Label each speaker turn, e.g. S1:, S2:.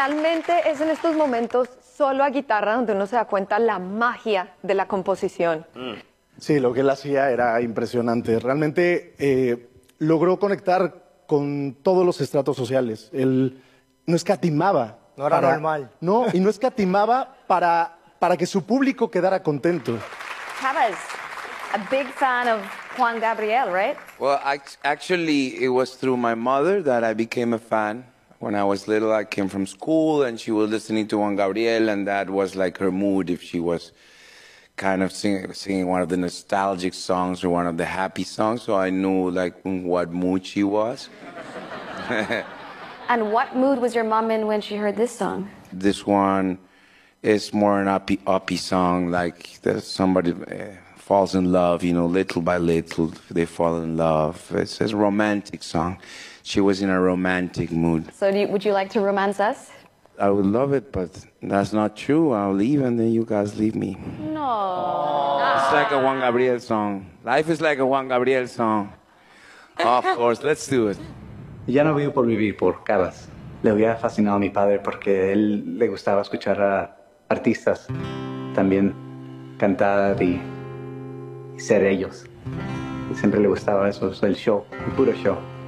S1: realmente es en estos momentos solo a guitarra donde uno se da cuenta la magia de la composición.
S2: Sí, lo que él hacía era impresionante. Realmente logró conectar con todos los estratos sociales. Él no escatimaba.
S3: No era normal.
S2: No, y no escatimaba para que su público quedara contento.
S1: Cabas, a big fan of Juan Gabriel, right?
S4: Well, actually, it was through my mother that I became a fan. When I was little, I came from school and she was listening to Juan Gabriel, and that was like her mood if she was kind of singing one of the nostalgic songs or one of the happy songs, so I knew like what mood she was.
S5: And what mood was your mom in when she heard this song?
S4: This one is more an uppy song, like somebody falls in love, you know, little by little they fall in love. It's a romantic song. She was in a romantic mood.
S5: So would you like to romance us?
S4: I would love it, but that's not true. I'll leave and then you guys leave me.
S5: No.
S4: It's like a Juan Gabriel song. Life is like a Juan Gabriel song. Of course, let's do it.
S6: Ya no vivo por vivir, por Cabas. Le había fascinado a mi padre porque él le gustaba escuchar a artistas también cantar y ser ellos. Y siempre le gustaba eso, el show, el puro show.